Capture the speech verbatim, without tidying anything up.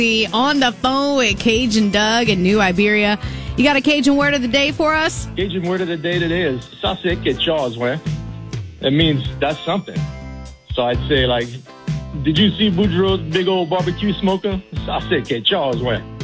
On the phone with Cajun Doug in New Iberia. You got a Cajun word of the day for us? Cajun word of the day today is ça c'est quelque chose, ouais. It means that's something. So I'd say, like, did you see Boudreaux's big old barbecue smoker? Ça c'est quelque chose, ouais.